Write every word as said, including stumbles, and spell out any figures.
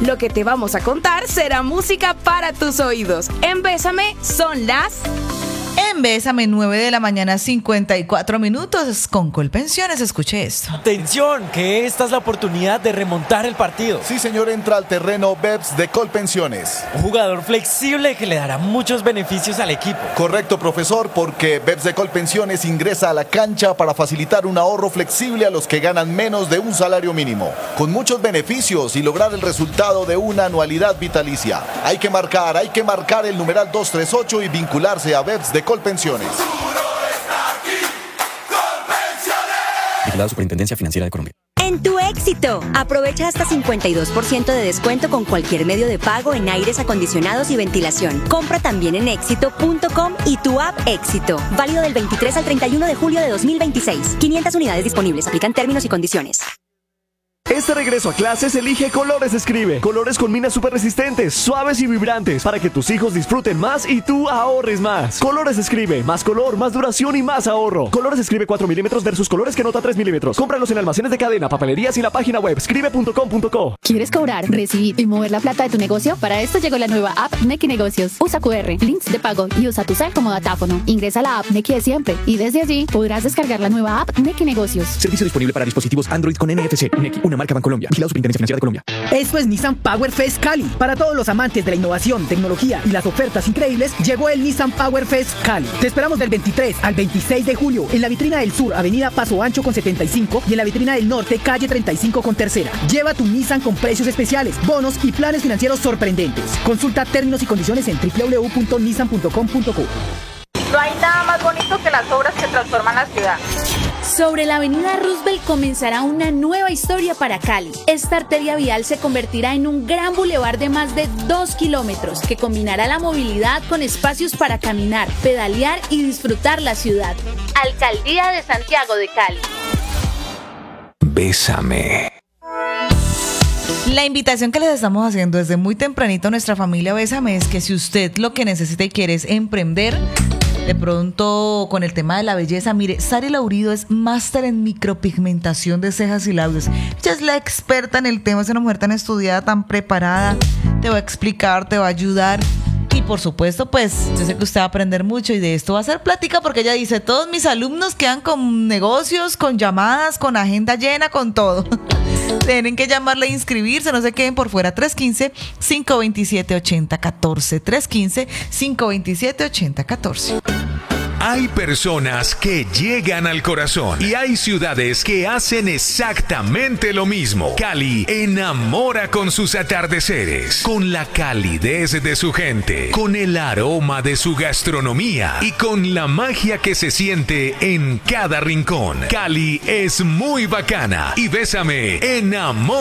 Lo que te vamos a contar será música para tus oídos. En Bésame son las... En Bésame, nueve de la mañana, cincuenta y cuatro minutos. Con Colpensiones, escuche esto. Atención, que esta es la oportunidad de remontar el partido. Sí, señor, entra al terreno Beps de Colpensiones. Un jugador flexible que le dará muchos beneficios al equipo. Correcto, profesor, porque Beps de Colpensiones ingresa a la cancha para facilitar un ahorro flexible a los que ganan menos de un salario mínimo, con muchos beneficios y lograr el resultado de una anualidad vitalicia. Hay que marcar, hay que marcar el numeral dos tres ocho y vincularse a Beps de Colpensiones. Vigilado Superintendencia Financiera de Colombia. En tu éxito, aprovecha hasta cincuenta y dos por ciento de descuento con cualquier medio de pago en aires acondicionados y ventilación. Compra también en éxito punto com y tu app Éxito. Válido del veintitrés al treinta y uno de julio de dos mil veintiséis. quinientas unidades disponibles. Aplican términos y condiciones. Este regreso a clases elige Colores Escribe. Colores con minas súper resistentes, suaves y vibrantes para que tus hijos disfruten más y tú ahorres más. Colores Escribe, más color, más duración y más ahorro. Colores Escribe cuatro milímetros versus colores que nota tres milímetros. Cómpralos en almacenes de cadena, papelerías y la página web escribe punto com punto co. ¿Quieres cobrar, recibir y mover la plata de tu negocio? Para esto llegó la nueva app Nequi Negocios. Usa cu erre, links de pago y usa tu cel como datáfono. Ingresa a la app Nequi de siempre y desde allí podrás descargar la nueva app Nequi Negocios. Servicio disponible para dispositivos Android con N F C. Nequi, una marca Bancolombia. Vigilado Superintendencia Financiera de Colombia. Esto es Nissan Power Fest Cali. Para todos los amantes de la innovación, tecnología y las ofertas increíbles, llegó el Nissan Power Fest Cali. Te esperamos del veintitrés al veintiséis de julio en la vitrina del sur, avenida Paso Ancho con setenta y cinco, y en la vitrina del norte, calle treinta y cinco con tercera. Lleva tu Nissan con precios especiales, bonos y planes financieros sorprendentes. Consulta términos y condiciones en doble u doble u doble u punto nissan punto com punto co. No hay nada más bonito que las obras que transforman la ciudad. Sobre la avenida Roosevelt comenzará una nueva historia para Cali. Esta arteria vial se convertirá en un gran bulevar de más de dos kilómetros que combinará la movilidad con espacios para caminar, pedalear y disfrutar la ciudad. Alcaldía de Santiago de Cali. Bésame. La invitación que les estamos haciendo desde muy tempranito a nuestra familia Bésame es que si usted lo que necesita y quiere es emprender, de pronto con el tema de la belleza, mire, Sari Laurido es máster en micropigmentación de cejas y labios. Ella es la experta en el tema, es una mujer tan estudiada, tan preparada, te va a explicar, te va a ayudar. Y por supuesto, pues yo sé que usted va a aprender mucho y de esto va a ser plática porque ella dice, todos mis alumnos quedan con negocios, con llamadas, con agenda llena, con todo. Tienen que llamarle e inscribirse, no se queden por fuera. tres uno cinco, cinco dos siete, ocho cero uno cuatro. tres uno cinco, cinco dos siete, ocho cero uno cuatro. Hay personas que llegan al corazón y hay ciudades que hacen exactamente lo mismo. Cali enamora con sus atardeceres, con la calidez de su gente, con el aroma de su gastronomía y con la magia que se siente en cada rincón. Cali es muy bacana y Bésame enamora.